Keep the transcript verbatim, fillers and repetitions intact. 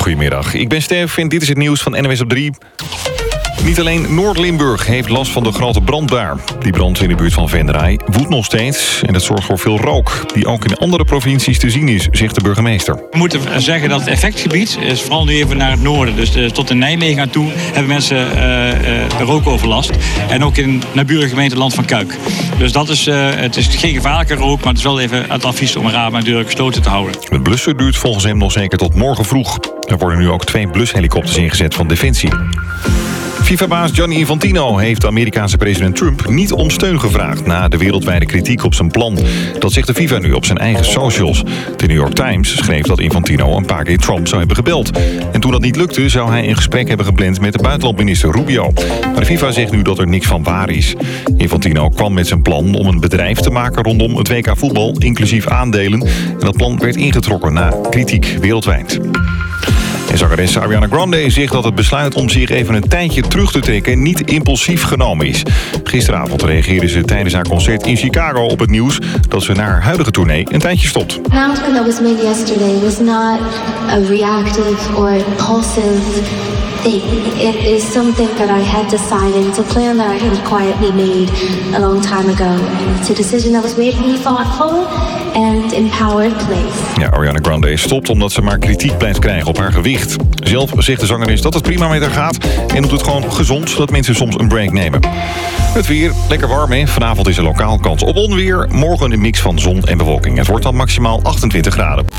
goedemiddag. Ik ben Stef en dit is het nieuws van N O S op drie. Niet alleen Noord-Limburg heeft last van de grote brand daar. Die brand in de buurt van Venray woedt nog steeds en dat zorgt voor veel rook, die ook in andere provincies te zien is, zegt de burgemeester. We moeten zeggen dat het effectgebied is vooral nu even naar het noorden. Dus de, tot in Nijmegen aan toe hebben mensen uh, uh, rookoverlast. En ook in de naburige gemeente Land van Kuik. Dus dat is, uh, het is geen gevaarlijke rook, maar het is wel even het advies om ramen en deuren gesloten te houden. Het blussen duurt volgens hem nog zeker tot morgen vroeg. Er worden nu ook twee blushelikopters ingezet van Defensie. FIFA-baas Gianni Infantino heeft de Amerikaanse president Trump niet om steun gevraagd na de wereldwijde kritiek op zijn plan. Dat zegt de FIFA nu op zijn eigen socials. De New York Times schreef dat Infantino een paar keer Trump zou hebben gebeld. En toen dat niet lukte, zou hij een gesprek hebben gepland met de buitenlandminister Rubio. Maar de FIFA zegt nu dat er niks van waar is. Infantino kwam met zijn plan om een bedrijf te maken rondom het W K voetbal, inclusief aandelen. En dat plan werd ingetrokken na kritiek wereldwijd. En zangeres Ariana Grande zegt dat het besluit om zich even een tijdje terug te trekken niet impulsief genomen is. Gisteravond reageerde ze tijdens haar concert in Chicago op het nieuws dat ze naar haar huidige tournee een tijdje stopt. The announcement that was made yesterday was not a reactive or impulsive thing. It is something that I had decided. It's a plan that I had quietly made a long time ago. And it's a decision that was made in a thoughtful and empowered place. Ja, Ariana Grande stopt omdat ze maar kritiek blijft krijgen op haar gewicht. Zelf zegt de zangeres dat het prima met haar gaat en doet het gewoon gezond, zodat mensen soms een break nemen. Het weer, lekker warm hè. Vanavond is er lokaal kans op onweer. Morgen een mix van zon en bewolking. Het wordt dan maximaal achtentwintig graden.